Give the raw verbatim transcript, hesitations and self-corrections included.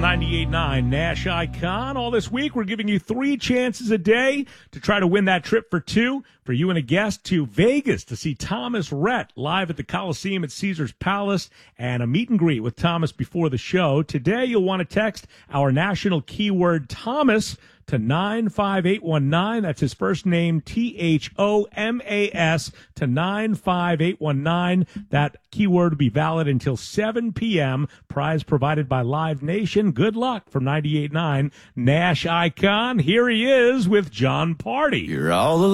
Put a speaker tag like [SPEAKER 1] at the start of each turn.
[SPEAKER 1] ninety-eight point nine Nash Icon. All this week, we're giving you three chances a day to try to win that trip for two for you and a guest to Vegas to see Thomas Rhett live at the Coliseum at Caesars Palace and a meet and greet with Thomas before the show. Today, you'll want to text our national keyword Thomas to nine five eight one nine. That's his first name, T H O M A S, to nine five eight one nine. That keyword will be valid until seven p.m. Prize provided by Live Nation. Good luck from ninety-eight point nine Nash Icon. Here he is with John Party.
[SPEAKER 2] You're all alone.